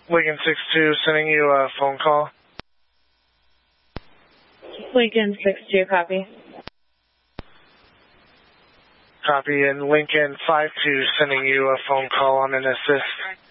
Lincoln 62 sending you a phone call. Lincoln 62, copy. Copy, and Lincoln 52 sending you a phone call on an assist.